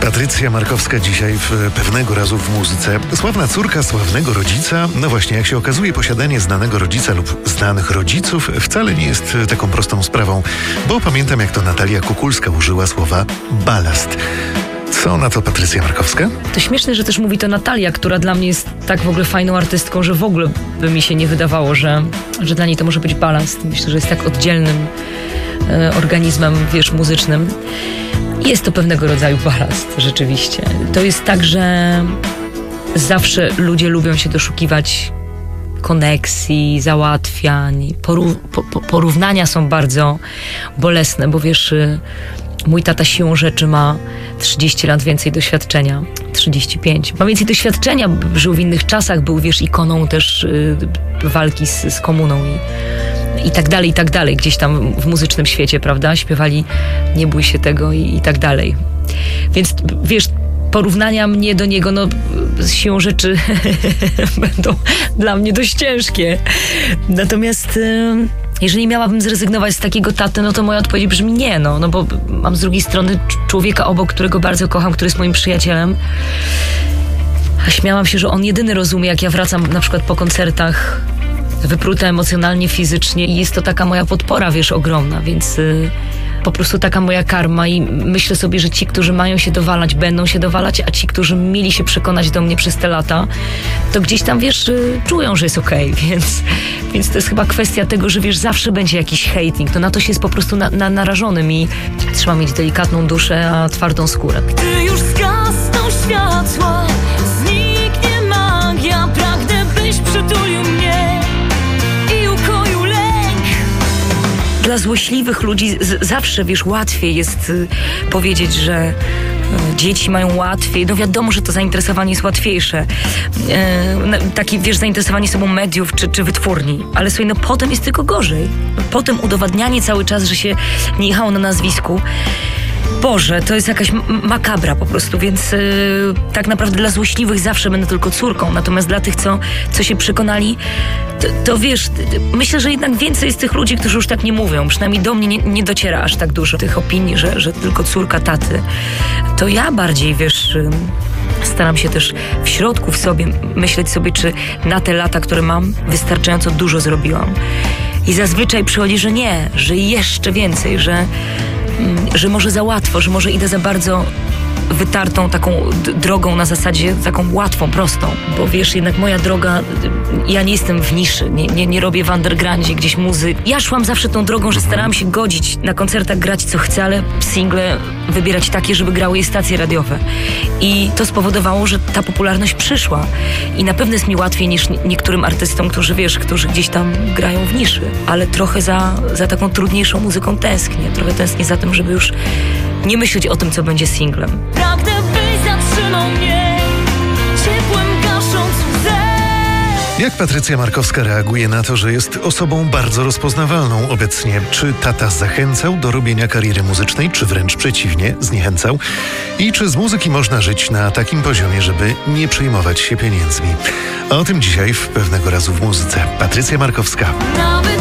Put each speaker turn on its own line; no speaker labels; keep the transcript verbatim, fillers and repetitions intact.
Patrycja Markowska dzisiaj w Pewnego razu w muzyce. Sławna córka sławnego rodzica. No właśnie, jak się okazuje, posiadanie znanego rodzica lub znanych rodziców wcale nie jest taką prostą sprawą, bo pamiętam, jak to Natalia Kukulska użyła słowa balast. Co na to Patrycja Markowska?
To śmieszne, że też mówi to Natalia, która dla mnie jest tak w ogóle fajną artystką, że w ogóle by mi się nie wydawało, że, że dla niej to może być balast. Myślę, że jest tak oddzielnym e, organizmem, wiesz, muzycznym. Jest to pewnego rodzaju balast, rzeczywiście. To jest tak, że zawsze ludzie lubią się doszukiwać koneksji, załatwiań. Porów- po- po- porównania są bardzo bolesne, bo wiesz, mój tata siłą rzeczy ma trzydzieści lat więcej doświadczenia. trzydzieści pięć. Ma więcej doświadczenia, żył w innych czasach, był, wiesz, ikoną też y, walki z, z komuną i i tak dalej, i tak dalej. Gdzieś tam w muzycznym świecie, prawda? Śpiewali Nie bój się tego i, i tak dalej. Więc wiesz, porównania mnie do niego, no z siłą rzeczy będą dla mnie dość ciężkie. Natomiast y, jeżeli miałabym zrezygnować z takiego taty, no to moja odpowiedź brzmi nie, no, no bo mam z drugiej strony człowieka obok, którego bardzo kocham, który jest moim przyjacielem. A śmiałam się, że on jedyny rozumie, jak ja wracam na przykład po koncertach wypruta emocjonalnie, fizycznie i jest to taka moja podpora, wiesz, ogromna, więc y, po prostu taka moja karma i myślę sobie, że ci, którzy mają się dowalać, będą się dowalać, a ci, którzy mieli się przekonać do mnie przez te lata, to gdzieś tam, wiesz, y, czują, że jest okej, okay, więc, więc to jest chyba kwestia tego, że wiesz, zawsze będzie jakiś hating, to na to się jest po prostu na, na, narażonym i trzeba mieć delikatną duszę, a twardą skórę.
Gdy już zgasną światła, zniknie magia, pragnę, byś przytulił mnie.
Dla złośliwych ludzi z- zawsze, wiesz, łatwiej jest y, powiedzieć, że y, dzieci mają łatwiej. No wiadomo, że to zainteresowanie jest łatwiejsze. Y, takie, wiesz, zainteresowanie sobą mediów czy, czy wytwórni. Ale słuchaj, no potem jest tylko gorzej. Potem udowadnianie cały czas, że się nie jechało na nazwisku. Boże, to jest jakaś m- makabra po prostu, więc yy, tak naprawdę dla złośliwych zawsze będę tylko córką, natomiast dla tych, co, co się przekonali, to, to wiesz, t- t- myślę, że jednak więcej jest tych ludzi, którzy już tak nie mówią, przynajmniej do mnie nie, nie dociera aż tak dużo tych opinii, że, że tylko córka taty. To ja bardziej, wiesz, yy, staram się też w środku w sobie myśleć sobie, czy na te lata, które mam, wystarczająco dużo zrobiłam. I zazwyczaj przychodzi, że nie, że jeszcze więcej, że że może za łatwo, że może idę za bardzo wytartą taką d- drogą na zasadzie taką łatwą, prostą, bo wiesz, jednak moja droga, ja nie jestem w niszy, nie, nie, nie robię w undergroundzie gdzieś muzyk. Ja szłam zawsze tą drogą, że starałam się godzić, na koncertach grać co chcę, ale single wybierać takie, żeby grały je stacje radiowe. I to spowodowało, że ta popularność przyszła. I na pewno jest mi łatwiej niż niektórym artystom, którzy, wiesz, którzy gdzieś tam grają w niszy, ale trochę za, za taką trudniejszą muzyką tęsknię. Trochę tęsknię za tym, żeby już nie myśleć o tym, co będzie singlem.
Pragnę, byś zatrzymał mnie, ciepłem gasząc łzę.
Jak Patrycja Markowska reaguje na to, że jest osobą bardzo rozpoznawalną obecnie? Czy tata zachęcał do robienia kariery muzycznej, czy wręcz przeciwnie, zniechęcał? I czy z muzyki można żyć na takim poziomie, żeby nie przejmować się pieniędzmi? O tym dzisiaj w Pewnego razu w muzyce. Patrycja Markowska.
Nawet